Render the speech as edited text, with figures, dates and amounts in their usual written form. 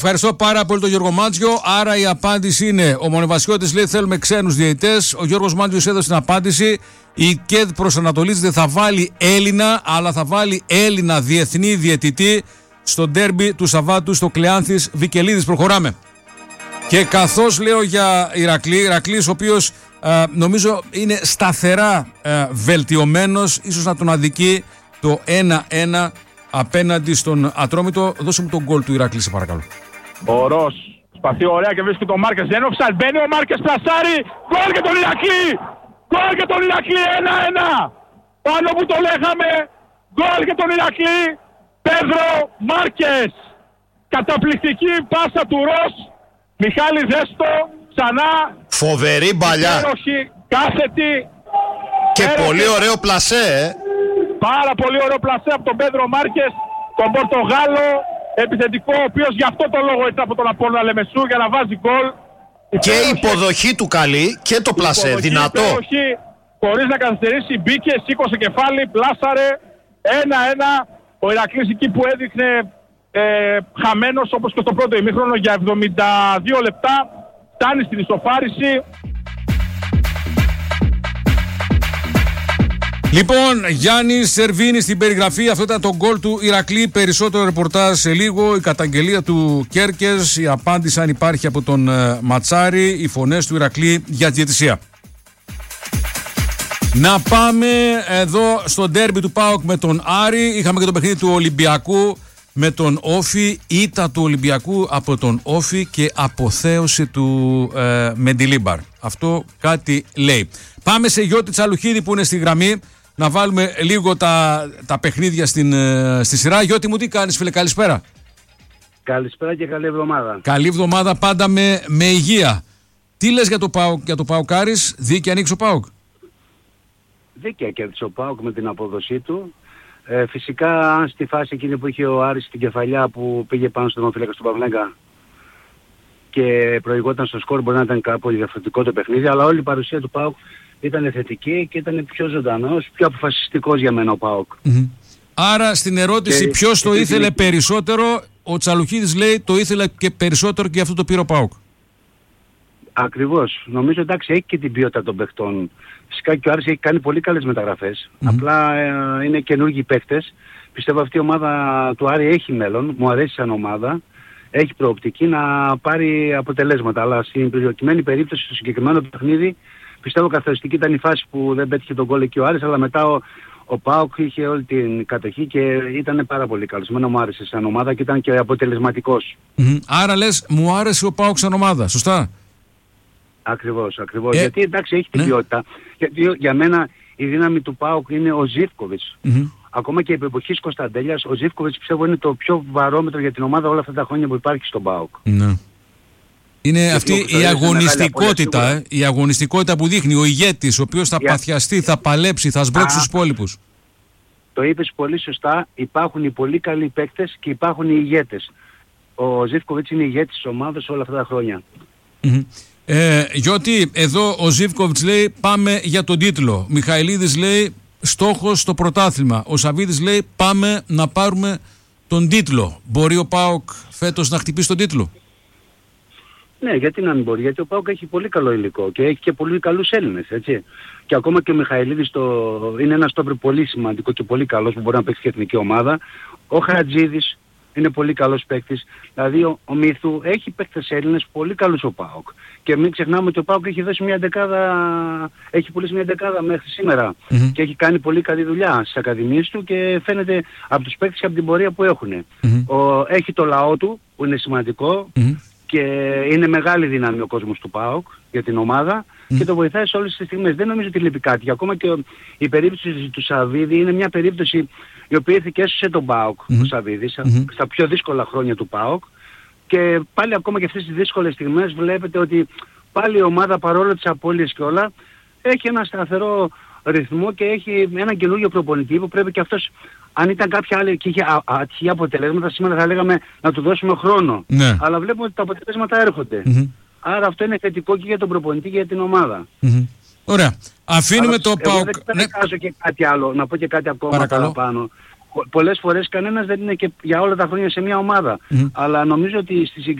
Ευχαριστώ πάρα πολύ τον Γιώργο Μάντζιο. Άρα η απάντηση είναι: ο Μονεβασιώτης λέει θέλουμε ξένους διαιτητές. Ο Γιώργος Μάντζιος έδωσε την απάντηση. Η ΚΕΔ προσανατολίζεται, θα βάλει Έλληνα, αλλά θα βάλει Έλληνα διεθνή διαιτητή στο ντέρμπι του Σαββάτου στο Κλεάνθης Βικελίδης. Προχωράμε. Και καθώς λέω για Ηρακλής, ο οποίος νομίζω είναι σταθερά βελτιωμένος, ίσως να τον αδικεί το 1-1 απέναντι στον Ατρόμητο. Δώσε μου τον γκολ του Ηρακλή, σε παρακαλώ. Ο Ρος σπαθεί ωραία και βρίσκει τον Μάρκες. Δεν offside, μπαίνει ο Μάρκες, πλασάρει. Γκολ για τον Ηρακλή! Γκολ για τον Ηρακλή, 1-1! Πάνω που το λέγαμε, γκολ για τον Ηρακλή. Πέδρο Μάρκες. Καταπληκτική πάσα του Ρος. Μιχάλη Δέστο, ξανά. Φοβερή μπαλιά. Υπέροχη, κάθετη. Και πολύ ωραίο πλασέ, Πάρα πολύ ωραίο πλασέ από τον Πέδρο Μάρκες, τον Πορτογάλο. Επιθετικό, ο οποίος γι' αυτό το λόγο έτσι από τον Απόλλωνα Λεμεσού, για να βάζει γκολ. Και η υποδοχή του καλή και το πλασέ, δυνατό. Υποδοχή, χωρίς να καθυστερήσει, μπήκε, σήκωσε κεφάλι, πλάσαρε. 1-1. Ο Ηρακλής εκεί που έδειχνε χαμένος, όπως και στο πρώτο ημίχρονο, για 72 λεπτά, φτάνει στην ισοφάριση. Λοιπόν, Γιάννης Σερβίνης στην περιγραφή. Αυτό ήταν το γκολ του Ηρακλή. Περισσότερο ρεπορτάζ σε λίγο. Η καταγγελία του Κέρκες. Η απάντηση αν υπάρχει από τον Ματσάρη. Οι φωνές του Ηρακλή για τη διαιτησία. Να πάμε εδώ στο ντέρμπι του ΠΑΟΚ με τον Άρη. Είχαμε και το παιχνίδι του Ολυμπιακού με τον Όφη. Ήττα του Ολυμπιακού από τον Όφη και αποθέωση του Μεντιλίμπαρ. Αυτό κάτι λέει. Πάμε σε Γιώτη Τσαλουχίδη που είναι στη γραμμή. Να βάλουμε λίγο τα παιχνίδια στη σειρά. Γιώτη μου, τι κάνεις, φίλε? Καλησπέρα. Καλησπέρα και καλή εβδομάδα. Καλή εβδομάδα, πάντα με υγεία. Τι λες για το ΠΑΟΚ Άρης? Δίκαια ανοίξει ο ΠΑΟΚ? Δίκαια κέρδισε ο ΠΑΟΚ με την απόδοσή του. Φυσικά, αν στη φάση εκείνη που είχε ο Άρης στην κεφαλιά που πήγε πάνω στον ομοφύλακα του Παυλέγκα και προηγόταν στο σκορ, μπορεί να ήταν κάπου διαφορετικό το παιχνίδι, αλλά όλη η παρουσία του ΠΑΟΚ ήταν θετική και ήταν πιο ζωντανός, πιο αποφασιστικός για μένα ο ΠΑΟΚ. Mm-hmm. Άρα στην ερώτηση ποιος το ήθελε περισσότερο, ο Τσαλουχίδης λέει το ήθελε και περισσότερο και αυτό το πήρε ο ΠΑΟΚ. Ακριβώς. Νομίζω εντάξει έχει και την ποιότητα των παιχτών. Φυσικά και ο Άρης έχει κάνει πολύ καλές μεταγραφές. Απλά είναι καινούργιοι παίκτες. Πιστεύω αυτή η ομάδα του Άρη έχει μέλλον. Μου αρέσει σαν ομάδα. Έχει προοπτική να πάρει αποτελέσματα. Αλλά στην προκειμένη περίπτωση, στο συγκεκριμένο παιχνίδι, πιστεύω καθοριστική ήταν η φάση που δεν πέτυχε τον γκολ εκεί ο Άρης. Αλλά μετά ο ΠΑΟΚ είχε όλη την κατοχή και ήταν πάρα πολύ καλός. Εμένα μου άρεσε σαν ομάδα και ήταν και αποτελεσματικός. Άρα λες μου άρεσε ο ΠΑΟΚ σαν ομάδα. Σωστά. Ακριβώς. Γιατί εντάξει έχει την ποιότητα. Γιατί για μένα η δύναμη του ΠΑΟΚ είναι ο Ζίβκοβιτς. Ακόμα και επί εποχής Κωνσταντέλιας, ο Ζίβκοβιτς πιστεύω είναι το πιο βαρόμετρο για την ομάδα όλα αυτά τα χρόνια που υπάρχει στον ΠΑΟΚ. Ναι. Είναι αυτή η αγωνιστικότητα, η αγωνιστικότητα που δείχνει ο ηγέτης, ο οποίος θα παθιαστεί, θα παλέψει, θα σμπρώξει τους υπόλοιπους. Το είπες πολύ σωστά, υπάρχουν οι πολύ καλοί παίκτες και υπάρχουν οι ηγέτες. Ο Ζίβκοβιτς είναι ηγέτης της ομάδας όλα αυτά τα χρόνια. Γιώτη, εδώ ο Ζίβκοβιτς λέει πάμε για τον τίτλο. Μιχαηλίδης λέει στόχος στο πρωτάθλημα. Ο Σαββίδης λέει πάμε να πάρουμε τον τίτλο. Μπορεί ο ΠΑΟΚ φέτος να χτυπήσει τον τίτλο? Ναι, γιατί να μην μπορεί, γιατί ο ΠΑΟΚ έχει πολύ καλό υλικό και έχει και πολύ καλούς Έλληνες, έτσι. Και ακόμα και ο Μιχαηλίδης είναι ένας στόπερ πολύ σημαντικό και πολύ καλός που μπορεί να παίξει και εθνική ομάδα. Ο Χατζίδης είναι πολύ καλός παίκτης. Δηλαδή ο Μύθου έχει παίκτες Έλληνες πολύ καλούς ο ΠΑΟΚ. Και μην ξεχνάμε ότι ο ΠΑΟΚ έχει δώσει έχει πουλήσει μια δεκάδα μέχρι σήμερα. Και έχει κάνει πολύ καλή δουλειά στις ακαδημίες του και φαίνεται από τους παίκτες και από την πορεία που έχουν. Έχει το λαό του που είναι σημαντικό και είναι μεγάλη δύναμη ο κόσμος του ΠΑΟΚ για την ομάδα και το βοηθάει σε όλες τις στιγμές. Δεν νομίζω ότι λείπει κάτι. Και ακόμα και η περίπτωση του Σαββίδη είναι μια περίπτωση η οποία ήρθε και έσωσε τον ΠΑΟΚ ο Σαββίδης στα πιο δύσκολα χρόνια του ΠΑΟΚ. Και πάλι ακόμα και αυτές τις δύσκολες στιγμές βλέπετε ότι πάλι η ομάδα παρόλο τις απώλειες και όλα έχει ένα σταθερό ρυθμό και έχει έναν καινούργιο προπονητή που πρέπει και αυτός, αν ήταν κάποια άλλη και είχε ατυχή αποτελέσματα, σήμερα θα λέγαμε να του δώσουμε χρόνο. Ναι. Αλλά βλέπουμε ότι τα αποτελέσματα έρχονται. Άρα αυτό είναι θετικό και για τον προπονητή και για την ομάδα. Ωραία. Αφήνουμε το ΠΑΟΚ. Δεν και κάτι άλλο, να πω και κάτι ακόμα παραπάνω. πολλές φορές κανένας δεν είναι και για όλα τα χρόνια σε μια ομάδα. Αλλά νομίζω ότι στη